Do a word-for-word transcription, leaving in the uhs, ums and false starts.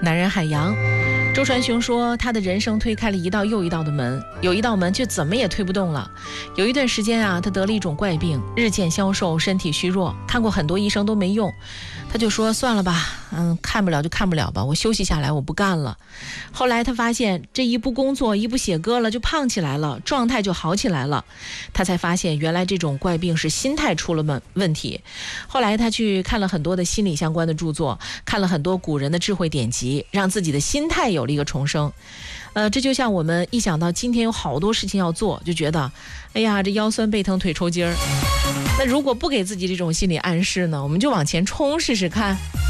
男人海洋。周传雄说，他的人生推开了一道又一道的门，有一道门却怎么也推不动了。有一段时间啊，他得了一种怪病，日渐消瘦，身体虚弱，看过很多医生都没用，他就说算了吧，嗯，看不了就看不了吧，我休息下来，我不干了。后来他发现，这一不工作，一不写歌了，就胖起来了，状态就好起来了。他才发现，原来这种怪病是心态出了问问题。后来他去看了很多的心理相关的著作，看了很多古人的智慧典籍，让自己的心态有了一个重生。呃，这就像我们一想到今天有好多事情要做，就觉得，哎呀，这腰酸背疼腿抽筋儿。那如果不给自己这种心理暗示呢，我们就往前冲试试看。